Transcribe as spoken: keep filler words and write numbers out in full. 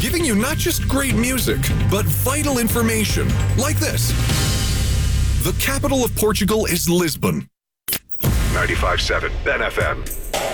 giving you not just great music, but vital information like this. The capital of Portugal is Lisbon. ninety-five point seven Ben F M.